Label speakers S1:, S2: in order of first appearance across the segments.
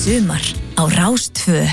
S1: sumar á Rás 2.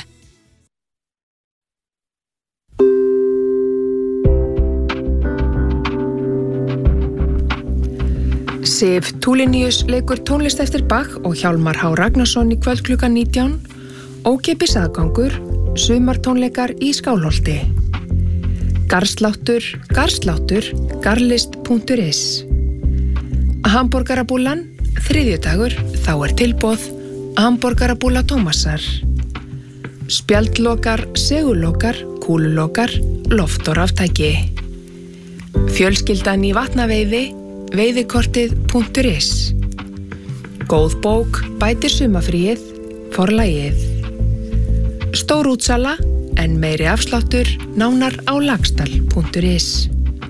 S2: Sif Tulinius leikur tónlist eftir Bach og Hjálmar H. Ragnarsson í kvöld klukkan 19, ókeypis aðgangur, sumartónleikar í Skálholti. Garðsláttur, garlist.is. Hamborgarabúlan, þriðjudagur, þá tilboð, hamborgarabúla Tómasar. Spjaldlokar, segulokar, kúlulokar, loft og raftæki. Fjölskyldan í vatnaveiði, veiðikortið.is. Góð bók bætir sumafríið, forlagið. Stór útsala, en meiri afsláttur, nánar á lagstall.is.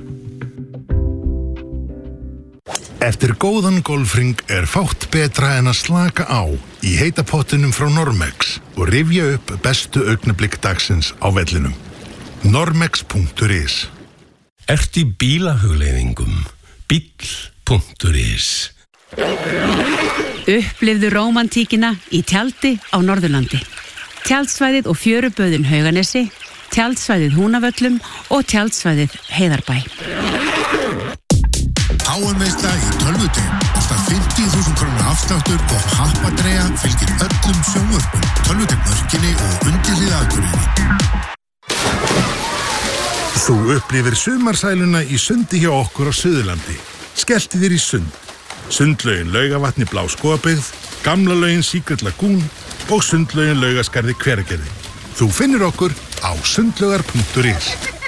S3: Eftir góðan golfring fátt betra en að slaka á í heita pottinum frá Normex og rifja upp bestu augnablik dagsins á vellinum. Normex.is.
S4: Ertu í bílahugleiðingum? Bíll.is.
S5: Upplifðu rómantíkina í tjaldi á Norðurlandi. Tjaldsvæðið og fjöruböðin Hauganesi, tjaldsvæðið Húnavöllum og tjaldsvæðið Heiðarbæ.
S6: HM-veisla í tölvutegum. Alltaf 50.000 krónur afsláttur og happadreyja fylgir öllum sjónvörpum, tölvutegmörkinni og undirlið aðgurðinni.
S3: Þú upplifir sumarsæluna í sundi hjá okkur á Suðurlandi. Skellti þér í sund. Sundlaugin Laugavatni Blá Skógabyggð, Gamla laugin Secret Lagoon og sundlaugin Laugaskarði Hveragerði. Þú finnir okkur á sundlaugar.is.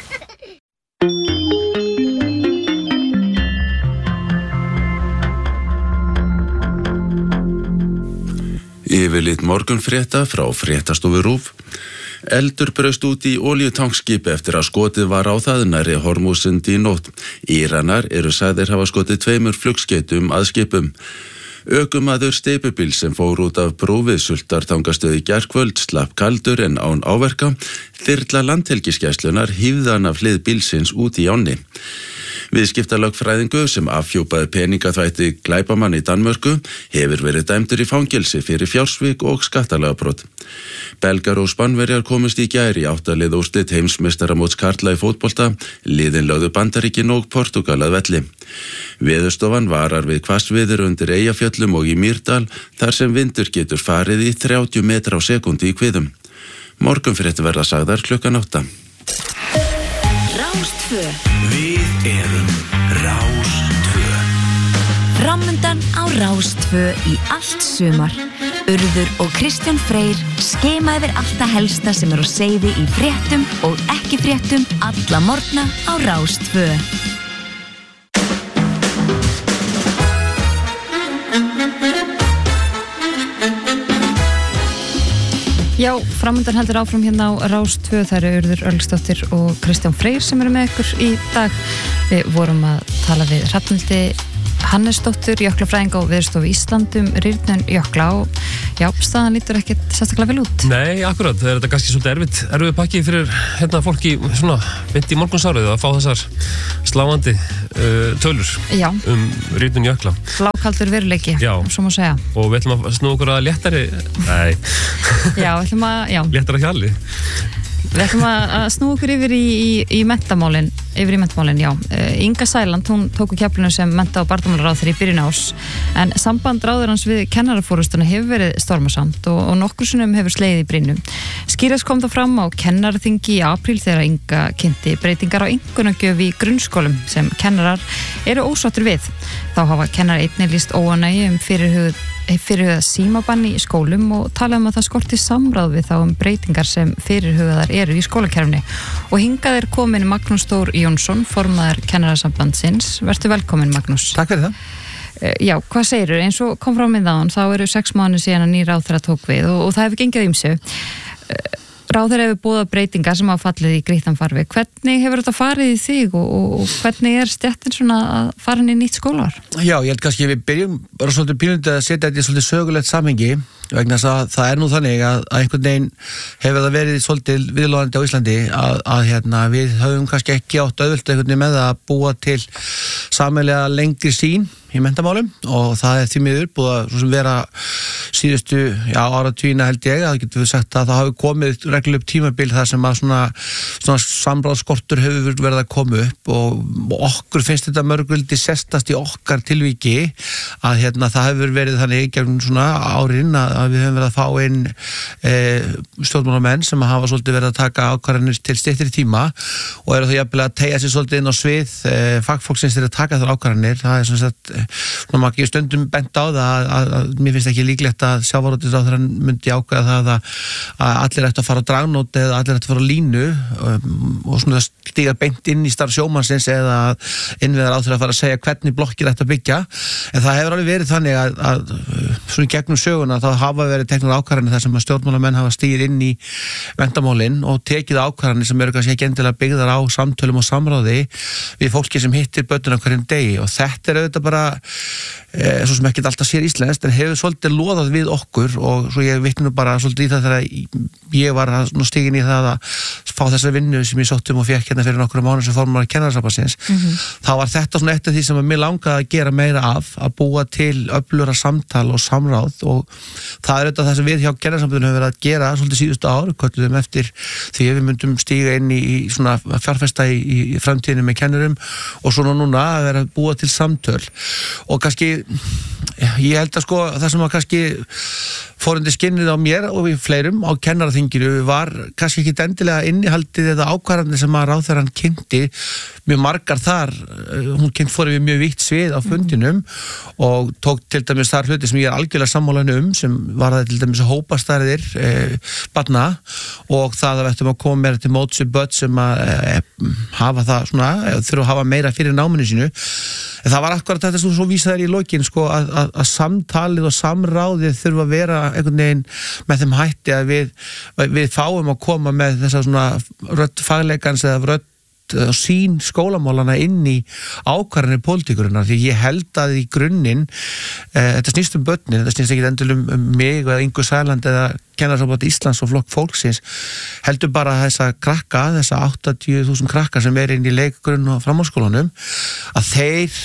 S7: Yfirlit morgunfrétta frá fréttastofu RÚV. Eldur braust út í olíutankskipi eftir að skotið var á það nærri Hormúsundi í nótt. Íranar sagðir hafa skotið 2 flugskeytum að skipum. Ökumaður steypubíls sem fór út af brú við Sultartangastöð í gærkvöld slapp kaldur en án áverka. Þyrla landhelgisgæslunnar hífði hann af hlið bílsins út í ánni. Viðskiptalögfræðingur sem afhjúpaði peningaþvætti glæpamann í Danmörku hefur verið dæmdur í fangelsi fyrir fjársvik og skattalagabrot. Belgar og Spánverjar komust í gær í 8 lið úrslit heimsmeistaramóts karla í fótbolta, liðin lögðu Bandaríkin og Portúgal að velli. Veðurstofan varar við hvassviður undir Eyjafjöllum og í Mýrdal þar sem vindur getur farið í 30 metra á sekúndu í kviðum. Morgunfréttir verða sagðar klukkan 8.
S1: Rás 2.
S4: Við erum Rás 2.
S1: Framundan á Rás 2 í allt sumar. Urður og Kristján Freyr skema yfir allt það helsta sem á seyði í fréttum og ekki fréttum alla morgna á Rás 2.
S8: Já, framundan heldur áfram hérna á Rás 2. Það Urður Örlygsdóttir og Kristján Freyr sem eru með ykkur í dag. Við vorum að tala við Hrafnhildi Hannesdóttur, jöklafræðinga á Veðurstofu Ísland rýrnun jökla og já, staðan lítur ekkert sérstaklega vel út. Nei, akkurat, það þetta kannski svolítið erfið pakki fyrir fólki svona mitt í morgunsárið að fá þessar sláandi tölur rýrnun jökla. Blákaldur veruleiki, svo má segja. Og við ætlum að snúa okkur að léttari, já, við ætlum að, léttara hjalli. Við ætlum að snúa okkur yfir í menntamálin, já. Inga Sæland, hún tóku keflinu sem mennta- og barnamálaráðherra í byrjun árs, en samband ráðherrans við kennarafórustuna hefur verið stormasamt og nokkur sinnum hefur slegið í brýnum. Skýrast kom það fram á kennaraþingi í apríl þegar Inga kynnti breytingar á einkunnagjöf í grunnskólum sem kennarar eru ósáttir við. Þá hafa kennarar einnig lýst óánægju fyrirhugað símabann í skólum og tala að það skorti samráð við þá breytingar sem fyrirhugaðar eru í skólakerfni. Og hingað komin Magnús Þór Jónsson, formaður kennarasambandsins. Vertu velkomin, Magnús. Takk fyrir það. Já, hvað segirðu? Eins og kom fram í þaðan, þá eru 6 mánuðir síðan að nýr ráðherra tók við og það hefur gengið á ýmsu. Ráðherra hefur boðað breytingar sem hafa fallið í grýttan farveg. Hvernig hefur þetta farið í þig og hvernig stéttin svona að fara inn í nýtt skólaár? Já, ég held kannski við byrjum bara svolítið pínundið að setja þetta í svolítið sögulegt samhengi vegna þess að það nú þannig að einhvern veginn hefur það verið svolítið viðloðandi á Íslandi að við höfum kannski ekki átt auðvelt einhvern veginn með að búa til sameiginlega lengri sýn
S9: í menntamálum og það því miður búið að svo sem vera síðustu áratugina held ég að getum við sagt að það hafi komið reglulega upp tímabil þar sem að svona samráðsskortur hefur verið að koma upp og okkur finnst þetta mörguldi sestast í okkar tilviki að það hefur verið þannig gegnum svona árin að við höfum verið að fá inn stjórnmálamenn sem hafa svolítið verið að taka ákvarðanir til styttri tíma og eru þá jafnvel að teygja sig svolítið inn á svið fagfólksins til að taka þar ákvarðanir. Það er svona maður ekki stundum bent á það að mér finnst ekki líklegt að sjávarútvegsráðherra myndi ákveða það að allir ættu að fara á dragnót eða allir ættu að fara á línu og svona stíga beint inn í starf sjómannsins eða innviðar áður að fara að segja hvernig blokkir ættu að byggja. En það hefur alveg verið þannig að svona gegnum söguna þá hafa verið teknar ákvarðanir þar sem að stjórnmálamenn hafa stigið inn í menntamálin og tekið ákvarðanir sem eru kannski ekki endilega byggðar á samtölum og samráði við fólki sem hittir börnuna hverjum degi og þetta auðvitað bara svo sem ekkert alltaf sér íslenskt en hefur svolítið loðað við okkur og svo ég vitni nú bara svolítið í það þegar ég var stigin í það að fá þessa vinnu sem ég sótt og fékk fyrir nokkrum mánuðum sem formar kennarasambandsins þá var þetta svona eitt af því sem að mér langaði að gera meira af að búa til öflugra samtal og samráð og það auðvitað það sem við hjá kennarasambandinu höfum verið að gera svolítið síðustu ár, kölluðum eftir því við myndum stíga inn í svona fjárfesta í framtíðinu með kennurum og svona núna að vera að búa til samtöl og kannski ég held að það sem að kannski fór undir skinnið á mér og við fleirum á kennaraþinginu var kannski ekki endilega innihaldið eða ákvarðanir sem að ráðherrann kynnti mjög margar þar hún fór við mjög vítt svið á fundinum og tók til dæmis þar hluti sem ég algjörlega sammála sem var það til dæmis hópastærðir barna og það að við ættum að koma meira til móts við börn sem að hafa það svona þurfa að hafa meira fyrir náminu sínu en það var akkurat þetta svo vísaðir í lokin að samtalið og samráðið þurfa að vera einhvern veginn með þeim hætti að við fáum að koma með þessa svona rödd fagleikans eða rödd sín skólamálana inn í ákvarðanir pólitíkurinnar því ég held að í grunninn þetta snýst börnin, þetta snýst ekki endil mig eða Ingu Sæland eða Kennarasamband Íslands og flokk fólksins heldur bara þessa krakka, þessa 80.000 krakka sem inn í leikgrunn og framhaldsskólanum að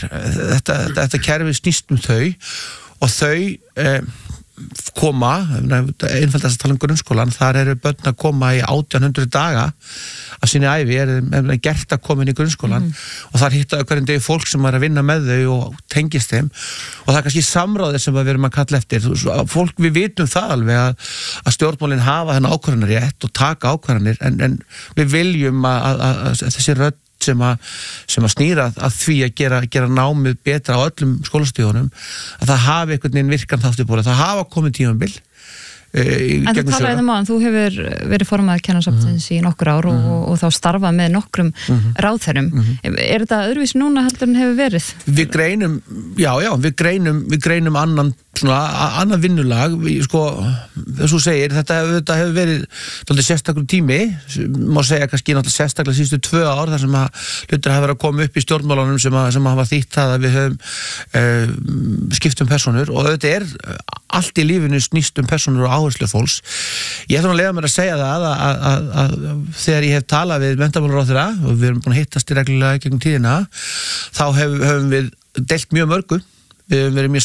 S9: þetta kerfi snýst þau og þau koma, einfaldast að tala grunnskólan, þar eru börn að koma í 1800 daga af sinni ævi, er gert að koma inn í grunnskólan og þar hittaðu hverjum degi fólk sem er að vinna með þau og tengist þeim og það er kannski samráðir sem við erum að kalla eftir fólk, við vitum það alveg að stjórnmálin hafa þennan ákvarðanarrétt og taka ákvarðanir en við viljum að þessi rödd sem að snýra að því að gera námið betra á öllum skólastíðunum að það hafi einhvern veginn virkan þátt í bóla, það hafa komið tímabil
S8: En þú talaði um þú hefur verið formaður kennarasambandins í nokkur ár og þá starfað með nokkrum ráðherrum. Er þetta öðruvísi núna heldur en hefur verið?
S9: Við greinum, við greinum annan vinnulag, þess að segir, þetta hefur verið sérstakur tími, má segja kannski náttúrulega sérstaklega síðustu 2 ár þar sem að hlutir hafa verið að koma upp í stjórnmálunum sem hafa þýtt það að við höfum skipt persónur og þetta allt í lífinu snýst persónur og áherslu fólks. Ég ætla að leyfa mér að segja það að þegar ég hef talað við menntamálaráðherra og við erum búin að hittast reglulega gegnum tíðina, þá höfum við deilt mjög mörgu. Við höfum verið mjög